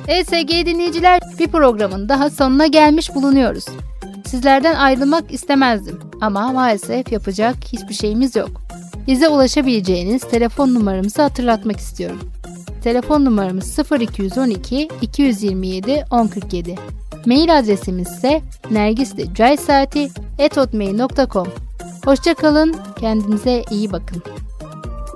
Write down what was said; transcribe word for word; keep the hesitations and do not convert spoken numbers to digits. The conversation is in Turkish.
Evet sevgili dinleyiciler, bir programın daha sonuna gelmiş bulunuyoruz. Sizlerden ayrılmak istemezdim ama maalesef yapacak hiçbir şeyimiz yok. Bize ulaşabileceğiniz telefon numaramızı hatırlatmak istiyorum. Telefon numaramız sıfır iki on iki iki yirmi yedi on kırk yedi. Mail adresimiz ise nergisdecaysati at hotmail nokta com. Hoşça kalın, kendinize iyi bakın.